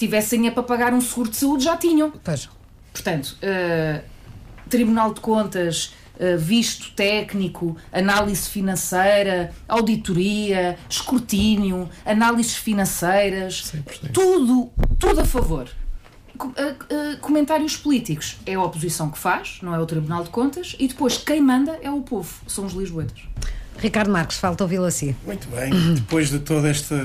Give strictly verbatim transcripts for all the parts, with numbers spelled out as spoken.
tivessem é para pagar um seguro de saúde, já tinham. Pois. Portanto, uh, Tribunal de Contas, uh, visto técnico, análise financeira, auditoria, escrutínio, análises financeiras, cem por cento. tudo, tudo a favor. Uh, uh, comentários políticos é a oposição que faz, não é o Tribunal de Contas, e depois quem manda é o povo, são os lisboetas. Ricardo Marques, falta ouvi-lo assim. Muito bem, depois de todo este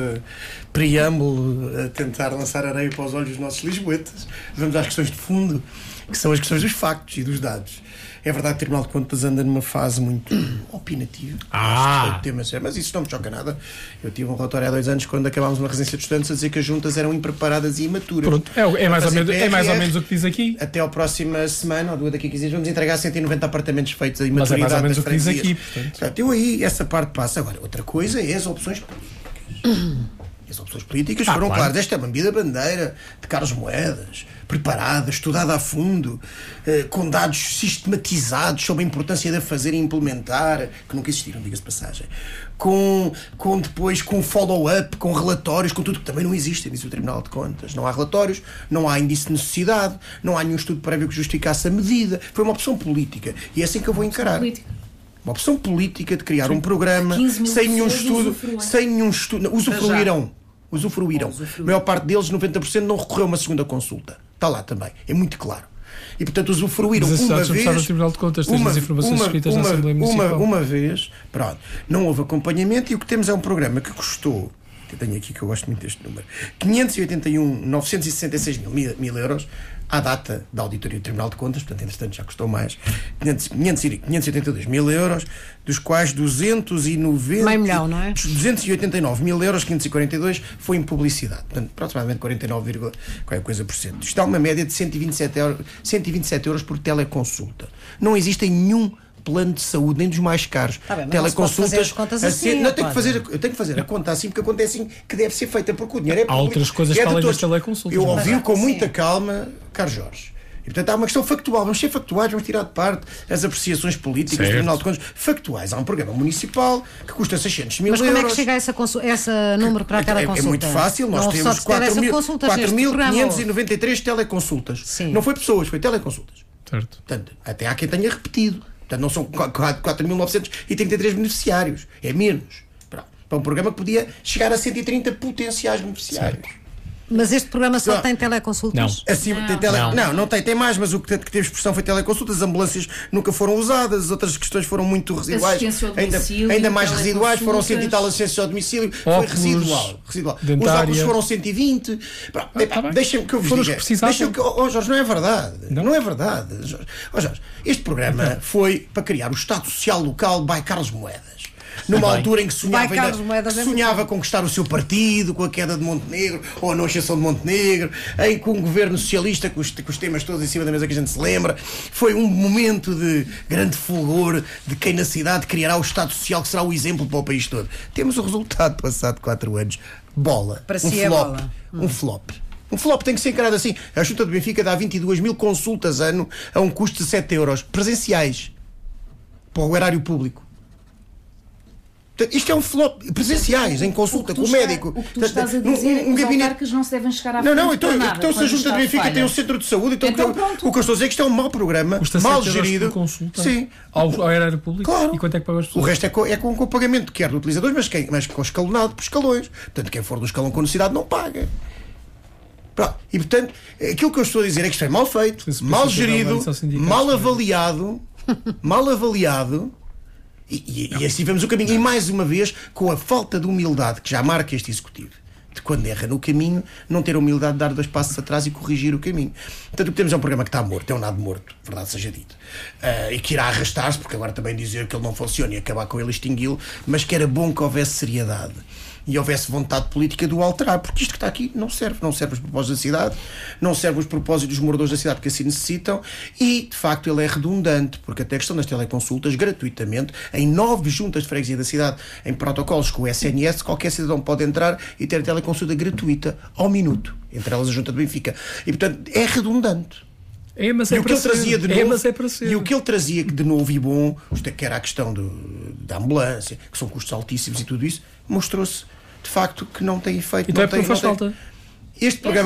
preâmbulo a tentar lançar areia para os olhos dos nossos lisboetas, vamos às questões de fundo, que são as questões dos factos e dos dados. É verdade que o Tribunal de Contas anda numa fase muito opinativa. Ah. Tema, mas isso não me choca nada. Eu tive um relatório há dois anos, quando acabámos uma residência de estudantes, a dizer que as juntas eram impreparadas e imaturas. Pronto, é, é, mais, ou menos, é mais ou menos o que diz aqui. Até à próxima semana, ou daqui a quinze dias, vamos entregar cento e noventa apartamentos feitos a Mas é imaturidade. mais ou menos o que diz freguesias. aqui. Portanto. Portanto, eu aí, essa parte passa. Agora, outra coisa é as opções políticas. As opções políticas Ah, foram claro. claras. Esta é uma medida bandeira de Carlos Moedas, preparada, estudada a fundo, eh, com dados sistematizados sobre a importância de a fazer e implementar, que nunca existiram, diga-se de passagem. Com, com depois, com follow-up, com relatórios, com tudo que também não existe, diz o Tribunal de Contas. Não há relatórios, não há índice de necessidade, não há nenhum estudo prévio que justificasse a medida. Foi uma opção política. E é assim que eu vou encarar. Política. Uma opção política de criar um programa quinze mil sem nenhum pessoas estudo, usufruem. sem nenhum estudo, não, usufruíram, usufruíram. Usufruíram. A maior parte deles, noventa por cento, não recorreu a uma segunda consulta. Está lá também, é muito claro. E portanto usufruíram Mas uma associados vez, ao Tribunal de Contas, tens uma, as informações uma, escritas na uma, Assembleia uma, Municipal. uma vez, pronto, não houve acompanhamento e o que temos é um programa que custou, que eu tenho aqui que eu gosto muito deste número, quinhentos e oitenta e um mil novecentos e sessenta e seis mil, mil euros à data da auditoria do Tribunal de Contas, portanto, entretanto, já custou mais, quinhentos, quinhentos, quinhentos e oitenta e dois mil euros, dos quais duzentos e noventa... Meio milhão, não é? duzentos e oitenta e nove mil euros, quinhentos e quarenta e dois, foi em publicidade. Portanto, aproximadamente quarenta e nove, qualquer coisa por cento. Isto dá uma média de cento e vinte e sete euros, cento e vinte e sete euros por teleconsulta. Não existe nenhum plano de saúde, nem dos mais caros. Tá bem, mas não se pode fazer as contas assim, não, não tenho que pode. fazer, eu tenho que fazer a conta assim, porque a conta é assim que deve ser feita, porque o dinheiro é público. Há outras coisas é para de além das todos. teleconsultas, Eu não é? ouvi com Sim. muita calma, Carlos Jorge. E, portanto, há uma questão factual. Vamos ser factuais, vamos tirar de parte as apreciações políticas do Certo. Tribunal de Contas. Factuais. Há um programa municipal que custa seiscentos mil Mas euros. como é que chega a essa, consu- essa número para a É, é teleconsulta? muito fácil, nós não temos só se ter essa consulta quatro mil neste quinhentos e programa. noventa e três teleconsultas. Sim. Não foi pessoas, foi teleconsultas. Certo. Portanto, até há quem tenha repetido. Portanto, não são quatro mil novecentos e trinta e três beneficiários. É menos. Para, para um programa que podia chegar a cento e trinta potenciais beneficiários. Mas este programa só Não. tem teleconsultas? Não. Acima, Não. tem tele... Não. não, não tem, tem mais, mas o que, que teve expressão foi teleconsultas, as ambulâncias nunca foram usadas, as outras questões foram muito residuais. Assistência ao Ainda, domicílio, ainda mais residuais, foram teleconsultas. cento e tal assistências ao domicílio, foi Óculos, residual. residual. Os dentária. óculos foram cento e vinte. Pronto, Ah, epá, tá bem. deixem-me que eu vos Foram os diga. que precisavam. Deixem-me que, oh, Jorge, não é verdade. Não, Não? é verdade. Jorge. Oh, Jorge, este programa foi para criar o Estado Social Local by Carlos Moedas. Numa Bem. altura em que sonhava, Vai, Carlos ainda, Moedas, que é sonhava conquistar o seu partido com a queda de Montenegro ou a não exceção de Montenegro, em que um governo socialista, com os, com os temas todos em cima da mesa que a gente se lembra, foi um momento de grande fulgor de quem na cidade criará o Estado Social que será o exemplo para o país todo. Temos o resultado passado quatro anos. Bola. Para um si é flop. bola. Um flop. Um flop tem que ser encarado assim. A Junta de Benfica dá vinte e duas mil consultas ano a um custo de sete euros. Presenciais. Para o erário público. Portanto, isto é um flop. Presenciais, em consulta com o médico. O que tu estás a Portanto, dizer é que um os gabinete- autarcas não se devem chegar à Não, não, frente então, para nada, então se a quando o Junta de Estado Benfica falha. tem um centro de saúde, então, Então o que eu- pronto. o que eu estou a dizer é que isto é um mau programa, Custa mal sete euros gerido. por consulta Sim. ao, ao erário público. Claro. E quanto é que paga as O pessoas? resto é com, é com, com o pagamento, quer do utilizador, mas, quem, mas com escalonado por escalões. Portanto, quem for do escalão com necessidade não paga. Pronto. E portanto, aquilo que eu estou a dizer é que isto é mal feito, Se mal fosse gerido, isso ao sindicato, mal não é? avaliado, mal avaliado. E, e, e assim vemos o caminho. E mais uma vez, com a falta de humildade que já marca este Executivo, de quando erra no caminho, não ter a humildade de dar dois passos atrás e corrigir o caminho. Portanto, o que temos é um programa que está morto, é um nado morto, verdade seja dito. Uh, e que irá arrastar-se, porque agora também dizer que ele não funciona e acabar com ele e extingui-lo, mas que era bom que houvesse seriedade e houvesse vontade política de o alterar, porque isto que está aqui não serve, não serve os propósitos da cidade, não serve os propósitos dos moradores da cidade porque assim necessitam, e de facto ele é redundante, porque até a questão das teleconsultas, gratuitamente, em nove juntas de freguesia da cidade, em protocolos com o S N S, qualquer cidadão pode entrar e ter a teleconsulta gratuita ao minuto, entre elas a Junta de Benfica, e portanto é redundante. É, mas E é o que para ele trazia ser. de É, novo, mas é para ser. e o que ele trazia de novo e bom, isto é, que era a questão do, da ambulância, que são custos altíssimos e tudo isso, mostrou-se de facto que não tem efeito. Então não é porque tem, não faz tem- falta. Este programa